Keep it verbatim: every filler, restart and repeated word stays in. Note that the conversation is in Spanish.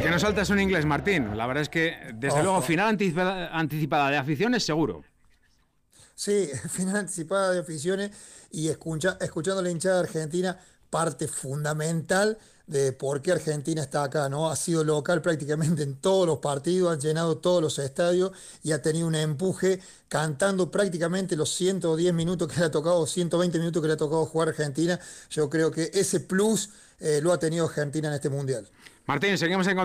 que no saltas un inglés, Martín. La verdad es que, desde Ojo. luego, final anticipada, anticipada de aficiones, seguro. Sí, final anticipada de aficiones y escucha, escuchando a la hinchada argentina, parte fundamental de por qué Argentina está acá, ¿no? Ha sido local prácticamente en todos los partidos, ha llenado todos los estadios y ha tenido un empuje cantando prácticamente los ciento diez minutos que le ha tocado, ciento veinte minutos que le ha tocado jugar a Argentina. Yo creo que ese plus eh, lo ha tenido Argentina en este mundial. Martín, seguimos en